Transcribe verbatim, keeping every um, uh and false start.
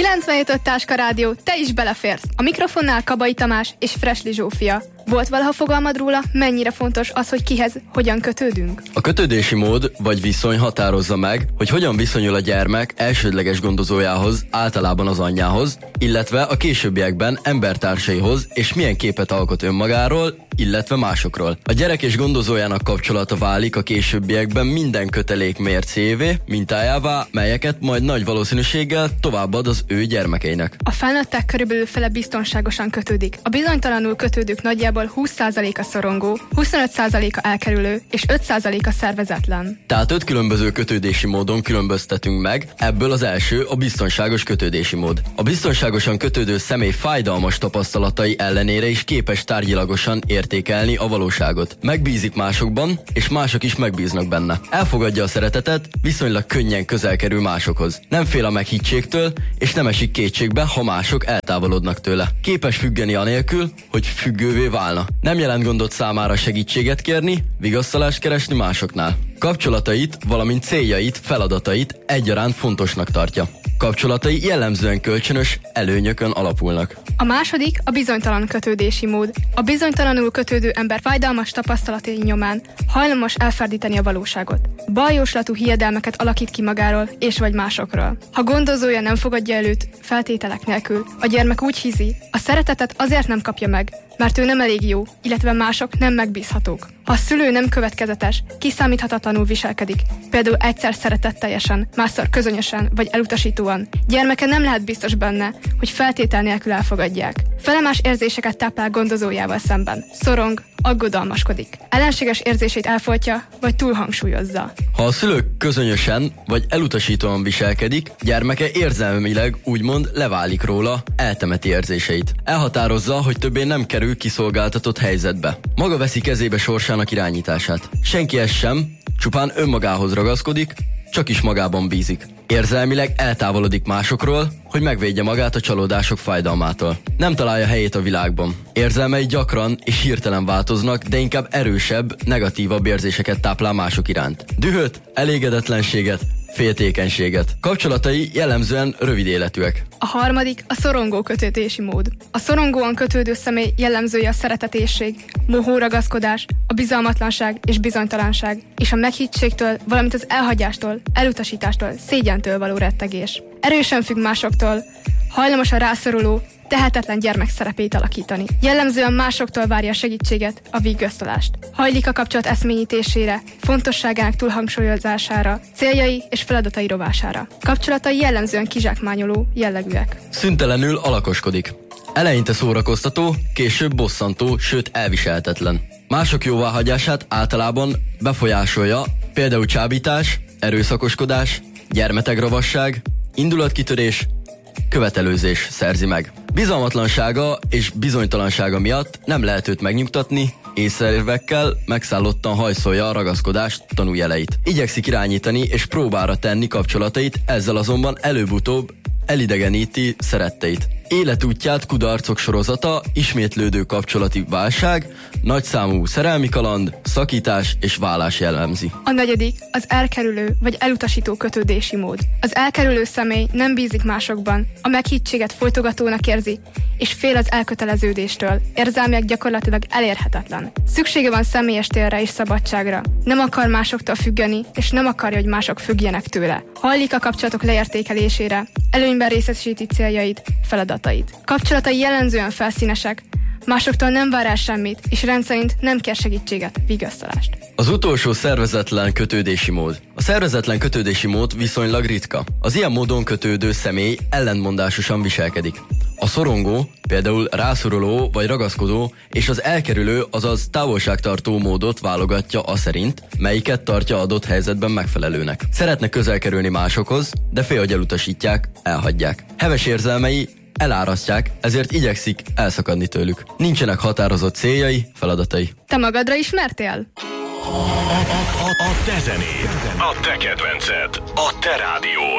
kilencvenhét öt Táska Rádió, te is beleférsz. A mikrofonnál Kabai Tamás és Fresli Zsófia. Volt valaha fogalmad róla, mennyire fontos az, hogy kihez hogyan kötődünk? A kötődési mód vagy viszony határozza meg, hogy hogyan viszonyul a gyermek elsődleges gondozójához, általában az anyjához, illetve a későbbiekben embertársaihoz, és milyen képet alkot önmagáról, illetve másokról. A gyerek és gondozójának kapcsolata válik a későbbiekben minden kötelék mércévé, mintájává, melyeket majd nagy valószínűséggel továbbad az ő gyermekeinek. A felnőttek körülbelül fele biztonságosan kötődik. A bizonytalanul kötődők nagyjából húsz százaléka szorongó, huszonöt százaléka elkerülő és öt százaléka szervezetlen. Tehát öt különböző kötődési módon különböztetünk meg, ebből az első a biztonságos kötődési mód. A biztonságosan kötődő személy fájdalmas tapasztalatai ellenére is képes tárgyilagosan értékelni a valóságot. Megbízik másokban, és mások is megbíznak benne. Elfogadja a szeretetet, viszonylag könnyen közel kerül másokhoz. Nem fél a meghittségtől, és nem esik kétségbe, ha mások eltávolodnak tőle. Képes függeni anélkül, hogy függővé válna. Nem jelent gondot számára segítséget kérni, vigasztalást keresni másoknál. Kapcsolatait, valamint céljait, feladatait egyaránt fontosnak tartja. Kapcsolatai jellemzően kölcsönös előnyökön alapulnak. A második a bizonytalan kötődési mód. A bizonytalanul kötődő ember fájdalmas tapasztalatai nyomán hajlamos elferdíteni a valóságot. Baljóslatú hiedelmeket alakít ki magáról és vagy másokról. Ha gondozója nem fogadja előtt feltételek nélkül, a gyermek úgy hiszi, a szeretetet azért nem kapja meg, mert ő nem elég jó, illetve mások nem megbízhatók. Ha a szülő nem következetes, kiszámíthatatlanul viselkedik, például egyszer szeretetteljesen, másszor közönösen vagy elutasítóan, gyermeke nem lehet biztos benne, hogy feltétel nélkül elfogadják. Felemás érzéseket táplál gondozójával szemben, szorong, aggodalmaskodik. Ellenséges érzését elfolytja, vagy túlhangsúlyozza. Ha a szülő közönösen vagy elutasítóan viselkedik, gyermeke érzelmileg úgymond leválik róla, eltemeti érzéseit. Elhatározza, hogy többé nem kerül kiszolgáltatott helyzetbe. Maga veszi kezébe sorsának irányítását. Senkihez sem, csupán önmagához ragaszkodik, csak is magában bízik. Érzelmileg eltávolodik másokról, hogy megvédje magát a csalódások fájdalmától. Nem találja helyét a világban. Érzelmei gyakran és hirtelen változnak, de inkább erősebb, negatívabb érzéseket táplál mások iránt. Dühöt, elégedetlenséget, féltékenységet. Kapcsolatai jellemzően rövid életűek. A harmadik a szorongó kötődési mód. A szorongóan kötődő személy jellemzője a szeretetésség, mohó ragaszkodás, a bizalmatlanság és bizonytalanság, és a meghittségtől, valamint az elhagyástól, elutasítástól, szégyentől való rettegés. Erősen függ másoktól, hajlamos a rászoruló, tehetetlen gyermek szerepét alakítani. Jellemzően másoktól várja a segítséget, a vigasztalást. Hajlik a kapcsolat eszményítésére, fontosságának túlhangsúlyozására, céljai és feladatai rovására. Kapcsolatai jellemzően kizsákmányoló jellegűek. Szüntelenül alakoskodik. Eleinte szórakoztató, később bosszantó, sőt elviselhetetlen. Mások jóváhagyását általában befolyásolja, például csábítás, erőszakoskodás, gyermetegravasság, indulatkitörés, követelőzés szerzi meg. Bizalmatlansága és bizonytalansága miatt nem lehet őt megnyugtatni, észreérvekkel megszállottan hajszolja a ragaszkodás tanújeleit. Igyekszik irányítani és próbára tenni kapcsolatait, ezzel azonban előbb-utóbb elidegeníti szeretteit. Életútját kudarcok sorozata, ismétlődő kapcsolati válság, nagyszámú szerelmi kaland, szakítás és válás jellemzi. A negyedik az elkerülő vagy elutasító kötődési mód. Az elkerülő személy nem bízik másokban, a meghittséget folytogatónak érzi, és fél az elköteleződéstől, érzelmileg gyakorlatilag elérhetetlen. Szüksége van személyes térre és szabadságra. Nem akar másoktól függeni, és nem akarja, hogy mások függjenek tőle. Hajlik a kapcsolatok leértékelésére, előnyben részesíti céljait, feladatait. Kapcsolatai jellemzően felszínesek, másoktól nem vár el semmit, és rendszerint nem kér segítséget, vigasztalást. Az utolsó szervezetlen kötődési mód. A szervezetlen kötődési mód viszonylag ritka. Az ilyen módon kötődő személy ellentmondásosan viselkedik. A szorongó, például rászoruló vagy ragaszkodó, és az elkerülő, azaz távolságtartó módot válogatja aszerint, melyiket tartja adott helyzetben megfelelőnek. Szeretne közel kerülni másokhoz, de fél, hogy elutasítják, elhagyják. Heves érzelmei elárasztják, ezért igyekszik elszakadni tőlük. Nincsenek határozott céljai, feladatai. Te magadra ismertél? A, a, a, a te zenéd, a te kedvenced, a te rádiód.